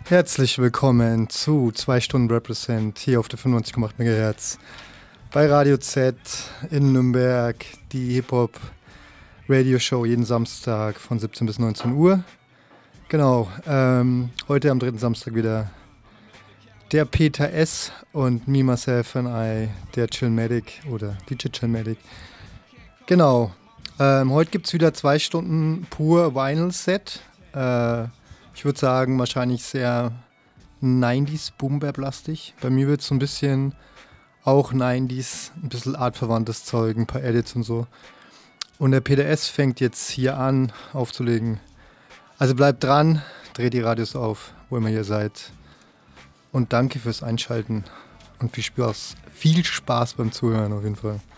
Herzlich willkommen zu 2 Stunden Represent hier auf der 95,8 MHz bei Radio Z in Nürnberg, die Hip-Hop-Radio-Show jeden Samstag von 17 bis 19 Uhr. Genau, heute am 3. Samstag wieder der Peter S. und me, myself and I, der Chillmatic oder DJ Chillmatic. Genau, heute gibt es wieder 2 Stunden pur Vinyl-Set. Ich würde sagen, wahrscheinlich sehr 90s Boom-Bap-lastig. Bei mir wird es so ein bisschen auch 90s, ein bisschen artverwandtes Zeug, ein paar Edits und so. Und der PDS fängt jetzt hier an aufzulegen. Also bleibt dran, dreht die Radios auf, wo immer ihr seid. Und danke fürs Einschalten und viel Spaß beim Zuhören auf jeden Fall.